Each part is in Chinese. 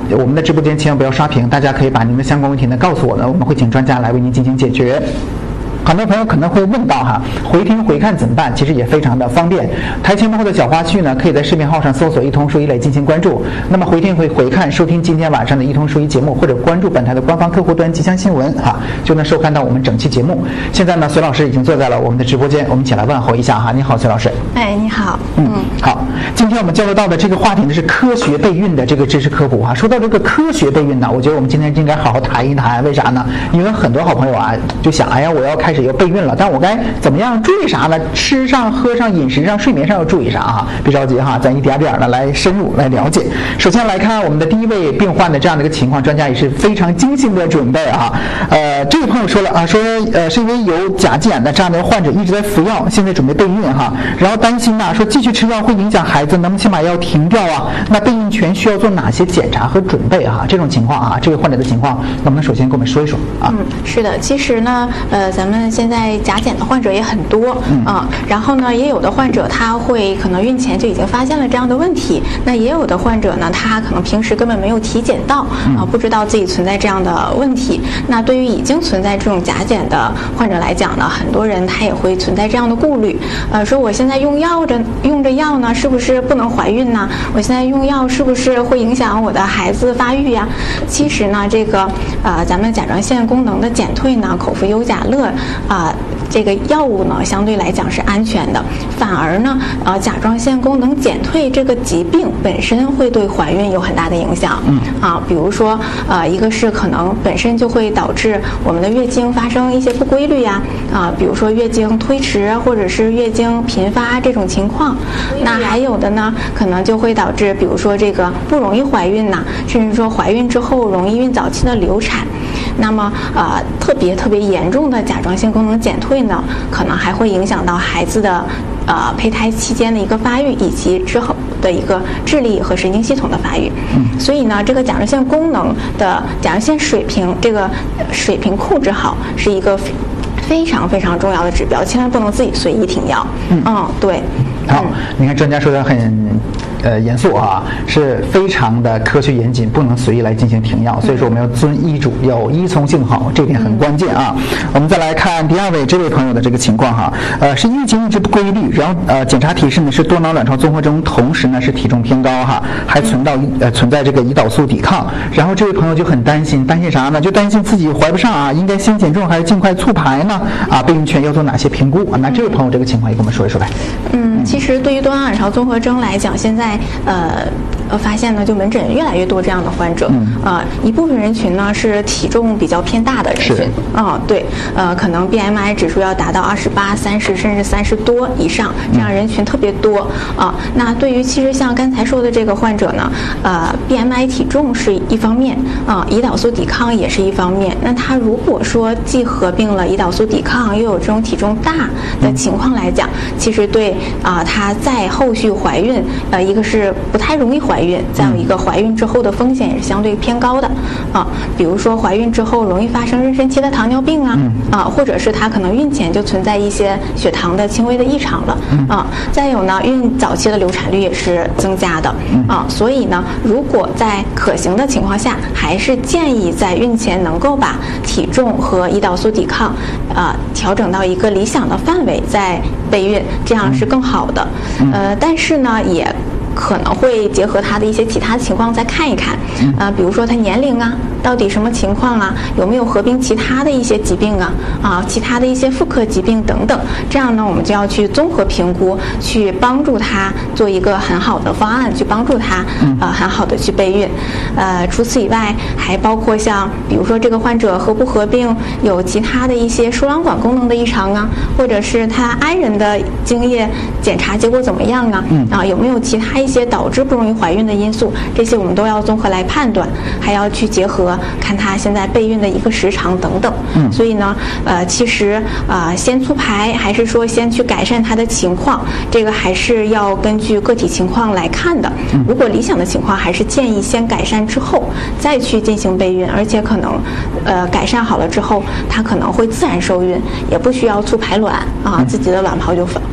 我们的直播间千万不要刷屏，大家可以把您的相关问题呢告诉我呢，我们会请专家来为您进行解决。很多朋友可能会问到回听回看怎么办？其实也非常的方便。台前幕后的小花絮呢，可以在视频号上搜索一通书一来进行关注。那么回听回看收听今天晚上的一通书一节目，或者关注本台的官方客户端吉祥新闻就能收看到我们整期节目。现在呢，隋老师已经坐在了我们的直播间，我们一起来问候一下你好，隋老师。 哎，你好。 好。今天我们交流到的这个话题呢是科学备孕的这个知识科普说到这个科学备孕呢，我觉得我们今天应该好好谈一谈。为啥呢？因为很多好朋友就想，哎呀，我要开始要备孕了，但我该怎么样注意啥呢？吃上、喝上、饮食上、睡眠上要注意啥别着急咱一点点的来深入来了解。首先来看我们的第一位病患的这样的一个情况，专家也是非常精心的准备这位朋友说了说是因为有甲减的这样的患者一直在服药，现在准备备孕然后担心说继续吃药会影响孩子，能不能先把药停掉那备孕前需要做哪些检查和准备这种情况这位患者的情况，能不能首先跟我们说一说是的，其实呢咱们现在甲减的患者也很多然后呢也有的患者他会可能孕前就已经发现了这样的问题，那也有的患者呢他可能平时根本没有体检到不知道自己存在这样的问题。那对于已经存在这种甲减的患者来讲呢，很多人他也会存在这样的顾虑说我现在用着药呢，是不是不能怀孕呢？我现在用药是不是会影响我的孩子发育呀？其实呢这个咱们甲状腺功能的减退呢，口服优甲乐这个药物呢相对来讲是安全的，反而呢甲状腺功能减退这个疾病本身会对怀孕有很大的影响比如说一个是可能本身就会导致我们的月经发生一些不规律呀比如说月经推迟或者是月经频发这种情况。那还有的呢可能就会导致比如说这个不容易怀孕甚至说怀孕之后容易孕早期的流产。那么特别严重的甲状腺功能减退呢，可能还会影响到孩子的胚胎期间的一个发育，以及之后的一个智力和神经系统的发育。所以呢这个甲状腺功能的甲状腺水平，这个水平控制好是一个非常非常重要的指标，千万不能自己随意停药。对。 好，你看专家说的很严肃是非常的科学严谨，不能随意来进行停药。所以说我们要遵医嘱，要依从性好，这点很关键我们再来看第二位这位朋友的这个情况是月经一直不规律，然后检查提示呢是多囊卵巢综合征，同时呢是体重偏高还存在这个胰岛素抵抗。然后这位朋友就很担心啥呢？就担心自己怀不上应该先减重还是尽快促排呢？备孕前要做哪些评估那这位朋友这个情况也跟我们说一说呗。 其实对于多囊卵巢综合征来讲，现在发现呢，就门诊越来越多这样的患者。一部分人群呢是体重比较偏大的人群。对，可能 BMI 指数要达到28、30甚至30多以上，这样人群特别多那对于其实像刚才说的这个患者呢，BMI 体重是一方面胰岛素抵抗也是一方面。那他如果说既合并了胰岛素抵抗又有这种体重大的情况来讲，其实对他在后续怀孕一个是不太容易怀孕，再有一个怀孕之后的风险也是相对偏高的比如说怀孕之后容易发生妊娠期的糖尿病或者是他可能孕前就存在一些血糖的轻微的异常了再有呢孕早期的流产率也是增加的所以呢如果在可行的情况下，还是建议在孕前能够把体重和胰岛素抵抗调整到一个理想的范围再备孕，这样是更好的但是呢也可能会结合他的一些其他情况再看一看比如说他年龄到底什么情况有没有合并其他的一些疾病其他的一些妇科疾病等等，这样呢我们就要去综合评估，去帮助他做一个很好的方案，去帮助他很好的去备孕除此以外还包括像比如说这个患者合不合并有其他的一些输卵管功能的异常或者是他爱人的精液检查结果怎么样有没有其他一些导致不容易怀孕的因素，这些我们都要综合来判断，还要去结合看他现在备孕的一个时长等等所以呢其实先促排还是说先去改善他的情况，这个还是要根据个体情况来看的如果理想的情况，还是建议先改善之后再去进行备孕，而且可能改善好了之后他可能会自然受孕，也不需要促排卵自己的卵泡就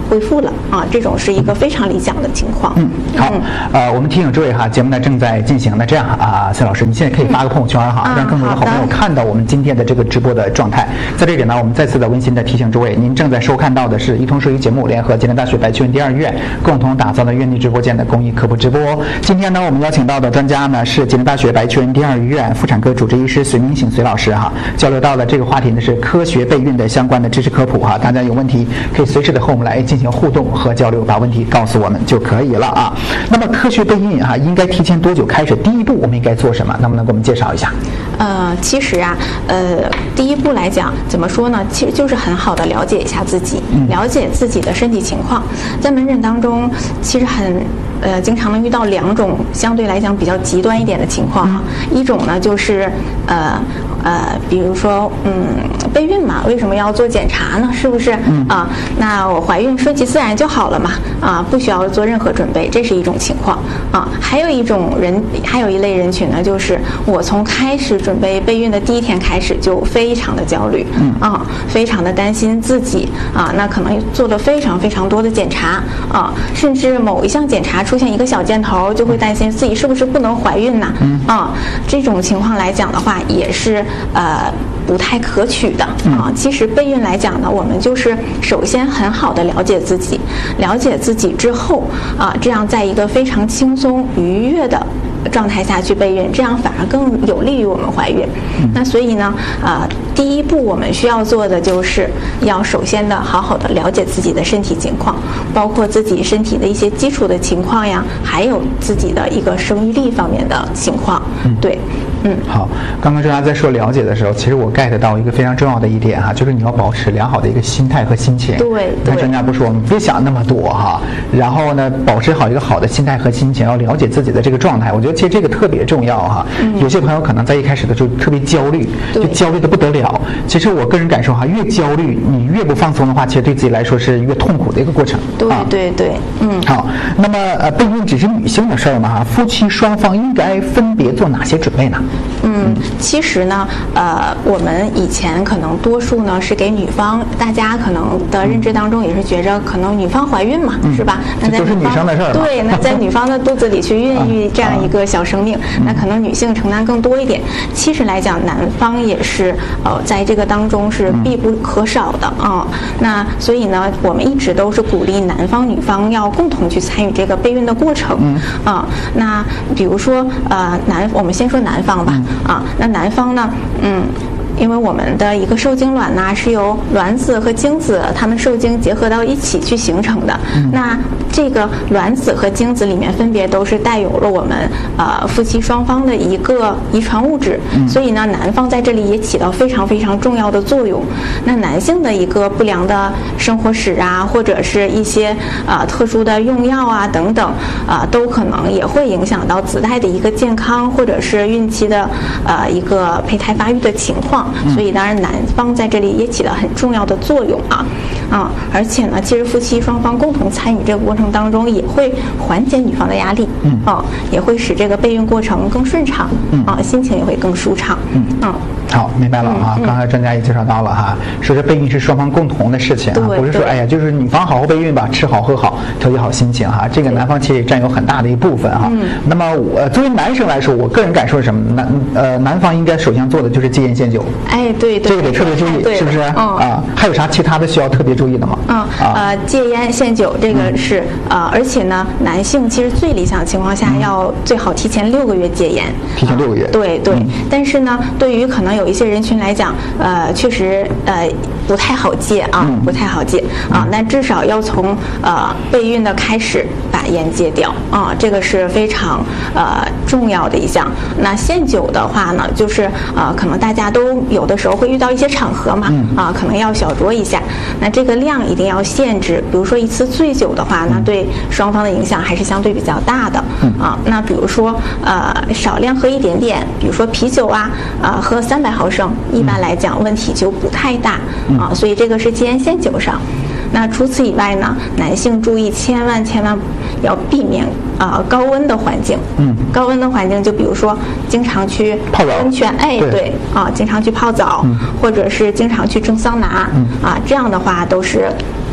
恢复了啊，这种是一个非常理想的情况。 好，我们提醒诸位哈，节目呢正在进行。那这样蔡老师，你现在可以发个朋友圈哈，让更多的好朋友看到我们今天的这个直播的状态。在这里呢，我们再次的温馨的提醒诸位，您正在收看到的是一通授医节目联合吉林大学白求恩第二医院共同打造的院内直播间的公益科普直播。今天呢，我们邀请到的专家呢是吉林大学白求恩第二医院妇产科主治医师隋明醒隋老师哈，交流到的这个话题呢是科学备孕的相关的知识科普哈，大家有问题可以随时的和我们来进行互动和交流，把问题告诉我们就可以了啊。那么科学备孕应该提前多久开始？第一步我们应该做什么？能不能给我们介绍一下？ 其实第一步来讲，怎么说呢？其实就是很好的了解一下自己，了解自己的身体情况。在门诊当中，其实经常能遇到2种相对来讲比较极端一点的情况一种呢就是比如说备孕嘛，为什么要做检查呢？是不是那我怀孕顺其自然就好了嘛不需要做任何准备，这是一种情况还有一类人群呢，就是我从开始准备备孕的第一天开始就非常的焦虑非常的担心自己那可能做了非常非常多的检查甚至某一项检查出现一个小箭头，就会担心自己是不是不能怀孕呢这种情况来讲的话，也是不太可取的其实备孕来讲呢，我们就是首先很好的了解自己，了解自己之后这样在一个非常轻松愉悦的状态下去备孕，这样反而更有利于我们怀孕那所以呢第一步我们需要做的就是要首先的好好的了解自己的身体情况，包括自己身体的一些基础的情况呀，还有自己的一个生育力方面的情况对好，刚刚专家在说了解的时候，其实我 get 到一个非常重要的一点就是你要保持良好的一个心态和心情。 对， 那专家不说我们别想那么多然后呢，保持好一个好的心态和心情，要了解自己的这个状态。我觉得其实这个特别重要有些朋友可能在一开始的时候特别焦虑，就焦虑的不得了。其实我个人感受越焦虑，你越不放松的话，其实对自己来说是越痛苦的一个过程。 对， 好，那么备孕只是女性的事儿嘛夫妻双方应该分别做哪些准备呢？ 其实呢，我们以前可能多数呢是给女方，大家可能的认知当中也是觉着可能女方怀孕嘛，是吧？那在就是女生的事儿。 对，那在女方的肚子里去孕育这样一个小生命，那可能女性承担更多一点。其实来讲，男方也是在这个当中是必不可少的那所以呢，我们一直都是鼓励男方女方要共同去参与这个备孕的过程那比如说我们先说男方吧那男方呢因为我们的一个受精卵呢是由卵子和精子它们受精结合到一起去形成的那这个卵子和精子里面分别都是带有了我们夫妻双方的一个遗传物质所以呢，男方在这里也起到非常非常重要的作用。那男性的一个不良的生活史或者是一些特殊的用药等等都可能也会影响到子代的一个健康，或者是孕期的一个胚胎发育的情况所以当然男方在这里也起到很重要的作用而且呢，其实夫妻双方共同参与这个过程当中，也会缓解女方的压力也会使这个备孕过程更顺畅心情也会更舒畅好，明白了刚才专家也介绍到了说这备孕是双方共同的事情不是说就是女方好好备孕吧，吃好喝好，调节好心情这个男方其实也占有很大的一部分那么我作为男生来说，我个人感受是什么？男方应该首先做的就是戒烟限酒。 对， 这个得特别注意，是不是还有啥其他的需要特别注意的吗？ 戒烟限酒这个是而且呢，男性其实最理想情况下要最好提前6个月戒烟。 提前6个月。 对，但是呢，对于可能有一些人群来讲，确实不太好戒不太好戒那至少要从备孕的开始把烟戒掉这个是非常重要的一项。那限酒的话呢，就是可能大家都有的时候会遇到一些场合嘛可能要小酌一下，那这个量一定要限制。比如说一次醉酒的话，那对双方的影响还是相对比较大的那比如说少量喝一点点，比如说啤酒喝300毫升，一般来讲问题就不太大所以这个是戒烟限酒上。那除此以外呢，男性注意千万要避免高温的环境高温的环境就比如说经常去泡澡温泉对经常去泡澡或者是经常去蒸桑拿这样的话都是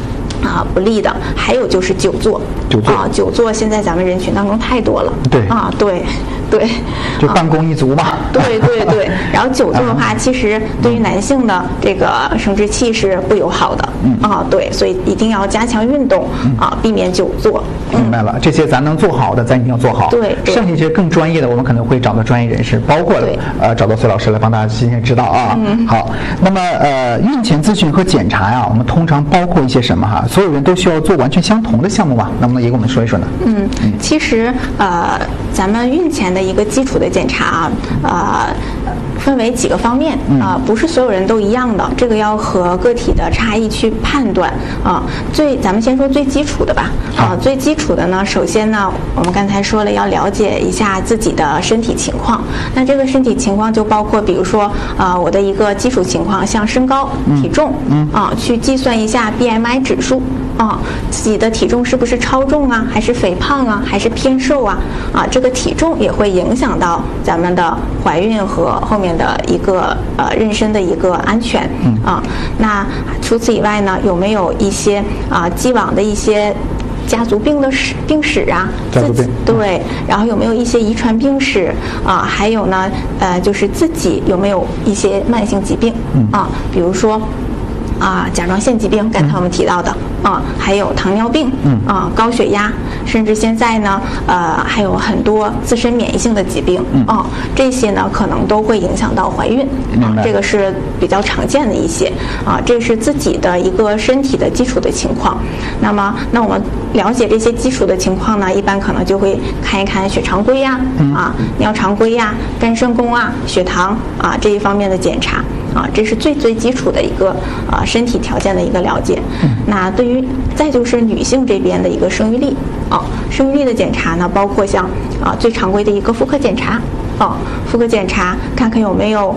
不利的。还有就是久坐，久坐现在咱们人群当中太多了。对， 就办公一族嘛。 对。然后久坐的话，其实对于男性的这个生殖器是不友好的。对，所以一定要加强运动避免久坐。 明白了，这些咱能做好的，咱一定要做好。 对， 剩下一些更专业的，我们可能会找到专业人士，包括找到崔老师来帮大家进行指导啊。好，那么孕前咨询和检查呀，我们通常包括一些什么哈？所有人都需要做完全相同的项目吗？能不能也给我们说一说呢？ 其实咱们孕前的一个基础的检查分为几个方面不是所有人都一样的，这个要和个体的差异去判断咱们先说最基础的吧。最基础的呢，首先呢，我们刚才说了要了解一下自己的身体情况。那这个身体情况就包括，比如说我的一个基础情况，像身高、体重去计算一下 BMI 指数自己的体重是不是超重啊，还是肥胖啊，还是偏瘦啊？这个体重也会影响到咱们的怀孕和后面的一个妊娠的一个安全那除此以外呢，有没有一些既往的一些家族病的病史啊？ 家族病对，然后有没有一些遗传病史还有呢就是自己有没有一些慢性疾病比如说甲状腺疾病，刚才我们提到的还有糖尿病高血压，甚至现在呢还有很多自身免疫性的疾病这些呢可能都会影响到怀孕这个是比较常见的一些这是自己的一个身体的基础的情况。那我们了解这些基础的情况呢，一般可能就会看一看血常规呀尿常规呀、肝肾功血糖这一方面的检查这是最基础的一个身体条件的一个了解。那再就是女性这边的一个生育力生育力的检查呢，包括像最常规的一个妇科检查妇科检查看看有没有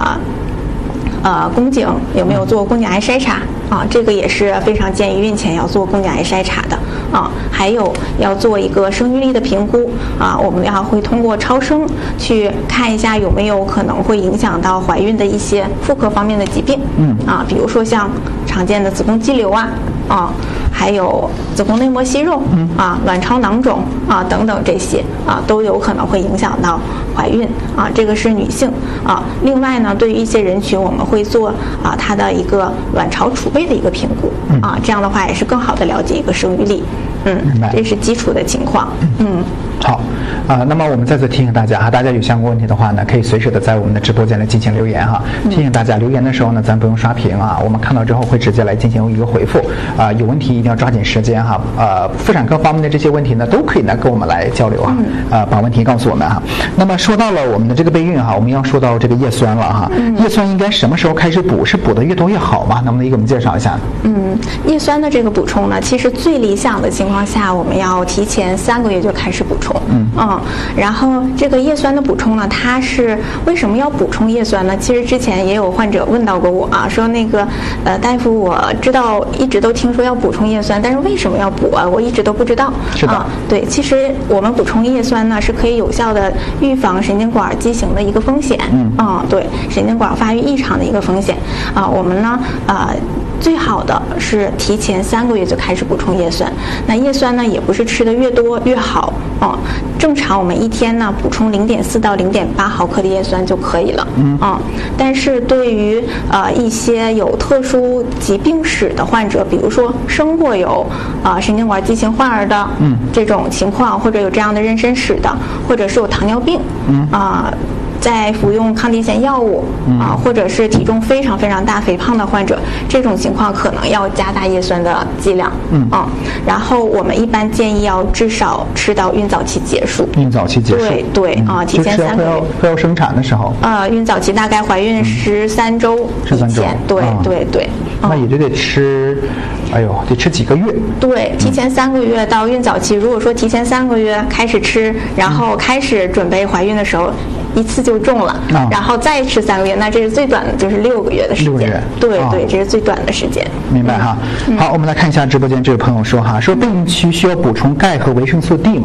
宫颈有没有做宫颈癌筛查这个也是非常建议孕前要做宫颈癌筛查的还有要做一个生育力的评估我们会通过超声去看一下有没有可能会影响到怀孕的一些妇科方面的疾病比如说像常见的子宫肌瘤还有子宫内膜息肉卵巢囊肿等等，这些都有可能会影响到怀孕这个是女性另外呢，对于一些人群我们会做她的一个卵巢储备的一个评估这样的话也是更好的了解一个生育力这是基础的情况好那么我们再次提醒大家大家有相关问题的话呢，可以随时的在我们的直播间来进行留言提醒大家留言的时候呢，咱不用刷屏我们看到之后会直接来进行一个回复有问题一定要抓紧时间妇产科方面的这些问题呢，都可以来跟我们来交流把问题告诉我们那么说到了我们的这个备孕我们要说到这个叶酸了叶酸应该什么时候开始补？是补的越多越好吗？能不能给我们介绍一下？ 叶酸的这个补充呢，其实最理想的情况下，我们要提前3个月就开始补充。然后这个叶酸的补充呢，它是为什么要补充叶酸呢？其实之前也有患者问到过我说那个大夫，我知道一直都听说要补充叶酸，但是为什么要补我一直都不知道。 是的对，其实我们补充叶酸呢，是可以有效的预防神经管畸形的一个风险。对，神经管发育异常的一个风险我们呢最好的是提前3个月就开始补充叶酸。那叶酸呢，也不是吃的越多越好正常我们一天呢补充0.4到0.8毫克的叶酸就可以了。但是对于一些有特殊疾病史的患者，比如说生过有神经管畸形患儿的这种情况，或者有这样的妊娠史的，或者是有糖尿病在服用抗癫痫药物或者是体重非常非常大肥胖的患者，这种情况可能要加大叶酸的剂量然后我们一般建议要至少吃到孕早期结束。 孕早期结束对提前3个月快要生产的时候孕早期大概怀孕13周以前对那也就得吃得吃几个月。 对，提前3个月到孕早期，如果说提前3个月开始吃，然后开始准备怀孕的时候一次就中了然后再吃3个月，那这是最短的，就是6个月的时间。对这是最短的时间。 明白好，我们来看一下直播间这位朋友说说备孕期需要补充钙和维生素 D 吗？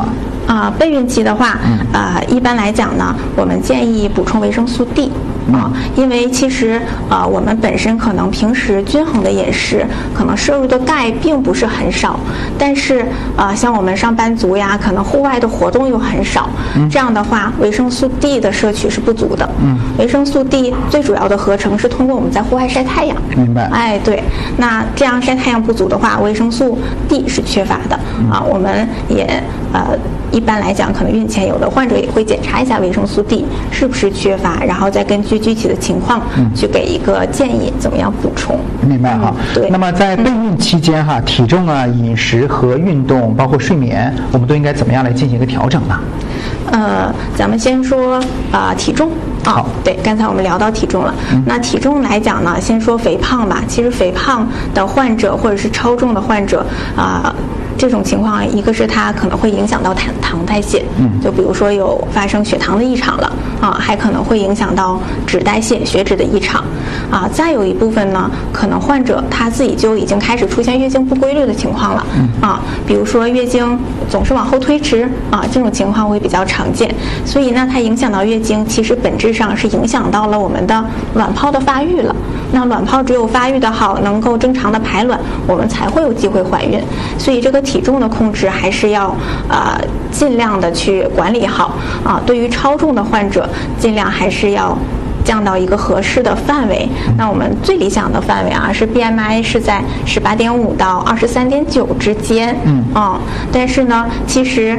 备孕期的话，一般来讲呢，我们建议补充维生素 D。因为其实我们本身可能平时均衡的饮食，可能摄入的钙并不是很少，但是像我们上班族呀，可能户外的活动又很少，这样的话维生素 D 的摄取是不足的。维生素 D 最主要的合成是通过我们在户外晒太阳。 明白。 哎，对，那这样晒太阳不足的话，维生素 D 是缺乏的我们也一般来讲，可能孕前有的患者也会检查一下维生素 D 是不是缺乏，然后再根据具体的情况去给一个建议，怎么样补充。 明白哈。 对。 那么在备孕期间体重饮食和运动，包括睡眠，我们都应该怎么样来进行一个调整呢？ 咱们先说体重。 好， 对，刚才我们聊到体重了。那体重来讲呢，先说肥胖吧。其实肥胖的患者或者是超重的患者这种情况，一个是它可能会影响到糖代谢，就比如说有发生血糖的异常了还可能会影响到脂代谢、血脂的异常再有一部分呢，可能患者他自己就已经开始出现月经不规律的情况了比如说月经总是往后推迟这种情况会比较常见，所以呢，它影响到月经，其实本质上是影响到了我们的卵泡的发育了。那卵泡只有发育的好，能够正常的排卵，我们才会有机会怀孕。所以这个体重的控制还是要尽量的去管理好对于超重的患者，尽量还是要降到一个合适的范围。那我们最理想的范围是 BMI 是在18.5到23.9之间。但是呢，其实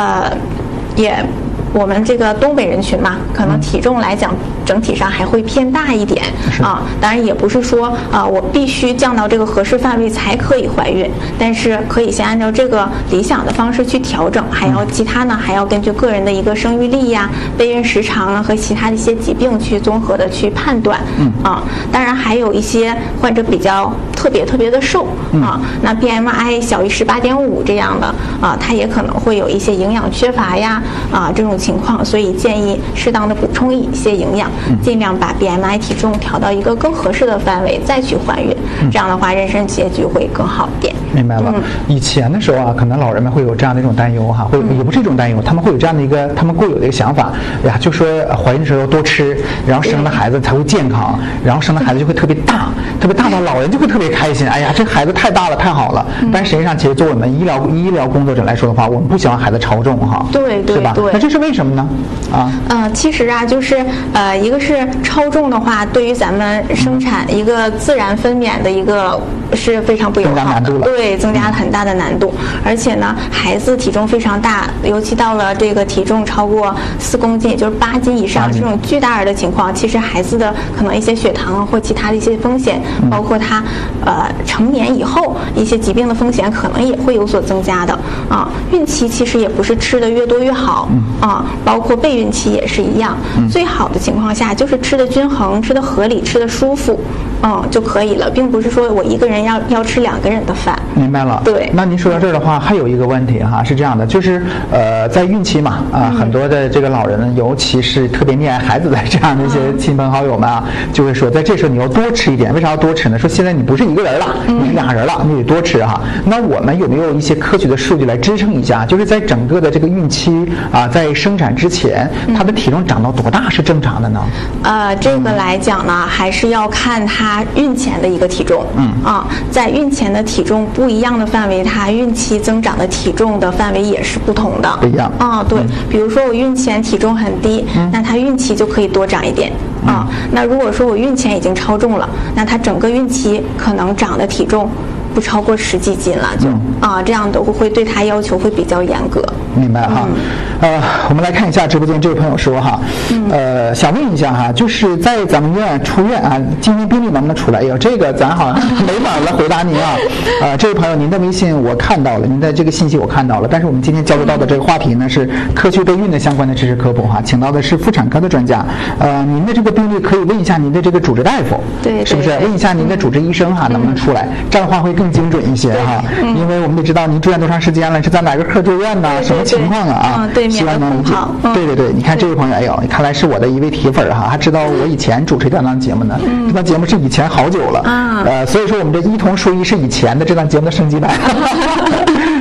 我们这个东北人群嘛，可能体重来讲整体上还会偏大一点当然也不是说我必须降到这个合适范围才可以怀孕，但是可以先按照这个理想的方式去调整，其他呢还要根据个人的一个生育力呀、备孕时长和其他的一些疾病去综合的去判断当然还有一些患者比较特别的瘦那 BMI 小于18.5这样的他也可能会有一些营养缺乏呀这种情况，所以建议适当的补充一些营养，尽量把 BMI 体重调到一个更合适的范围再去怀孕，这样的话妊娠结局会更好一点。 明白了。以前的时候可能老人们会有这样的一种担忧也不是一种担忧，他们会有这样的一个他们固有的一个想法就说怀孕的时候多吃，然后生的孩子才会健康，然后生的孩子就会特别大到老人就会特别开心，哎呀这孩子太大了太好了。但实际上其实作为我们医疗工作者来说的话，我们不希望孩子超重对， 是吧？那这是为什么呢？ 其实就是一个是超重的话，对于咱们生产一个自然分娩的一个是非常不友好的，对，增加了很大的难度。而且呢，孩子体重非常大，尤其到了这个体重超过4公斤，也就是8斤以上这种巨大儿的情况，其实孩子的可能一些血糖或其他的一些风险，包括他成年以后一些疾病的风险，可能也会有所增加的孕期其实也不是吃的越多越好包括备孕期也是一样，最好的情况下就是吃的均衡、吃的合理、吃的舒服就可以了，并不是说我一个人要吃2个人的饭。 明白了。 对。 那您说到这儿的话，还有一个问题是这样的，就是在孕期嘛很多的这个老人，尤其是特别溺爱孩子的这样的一些亲朋好友们就会说，在这时候你要多吃一点。为啥要多吃呢？说现在你不是1个人了，你是2人了，你得多吃那我们有没有一些科学的数据来支撑一下？就是在整个的这个孕期在生产之前，他的体重长到多大是正常的呢？ 这个来讲呢，还是要看他孕前的一个体重。在孕前的体重不一样的范围，他孕期增长的体重的范围也是不同的。 不一样。 对，比如说我孕前体重很低，那他孕期就可以多长一点。那如果说我孕前已经超重了，那他整个孕期可能长的体重不超过10几斤了，这样的会对他要求会比较严格。 明白我们来看一下直播间这位朋友说想问一下就是在咱们院出院今天病例能不能出来？这个咱好像没法来回答您这位朋友，您的微信我看到了，您的这个信息我看到了，但是我们今天交流到的这个话题呢是科学备孕的相关的知识科普请到的是妇产科的专家。您的这个病例可以问一下您的这个主治大夫， 对， 是不是？问一下您的主治医生能不能出来？这样的话会更精准一些因为我们得知道您住院多长时间了，是在哪个科住院呢？什么情况对， 希望能理解。对，你看这位朋友，看来是我的一位铁粉还知道我以前主持这档节目呢。这档节目是以前好久了所以说我们这一同说一是以前的这档节目的升级版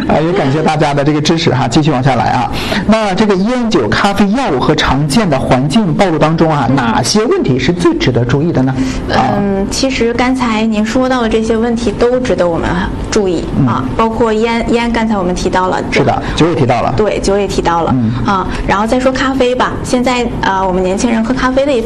也感谢大家的这个支持哈，继续往下来啊。那这个烟酒、咖啡、药物和常见的环境暴露当中啊，哪些问题是最值得注意的呢？ 其实刚才您说到的这些问题都值得我们注意啊，包括烟，刚才我们提到了， 是的，酒也提到了， 对，酒也提到了啊。然后再说咖啡吧，现在我们年轻人喝咖啡的